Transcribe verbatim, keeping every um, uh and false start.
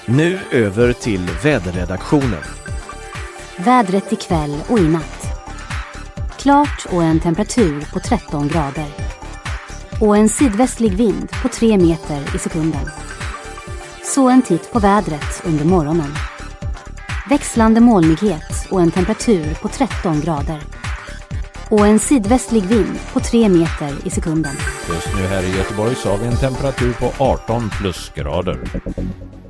Nu över till väderredaktionen. Vädret ikväll och i natt. Klart och en temperatur på tretton grader. Och en sydvästlig vind på tre meter i sekunden. Så en titt på vädret under morgonen. Växlande molnighet och en temperatur på tretton grader. Och en sydvästlig vind på tre meter i sekunden. Just nu här i Göteborg så har vi en temperatur på arton plusgrader.